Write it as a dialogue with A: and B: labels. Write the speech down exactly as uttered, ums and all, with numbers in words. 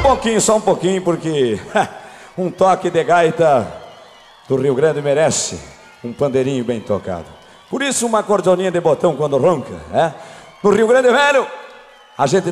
A: pouquinho, só um pouquinho, porque um toque de gaita do Rio Grande merece um pandeirinho bem tocado. Por isso, uma cordoninha de botão quando ronca, é? No Rio Grande Velho, a gente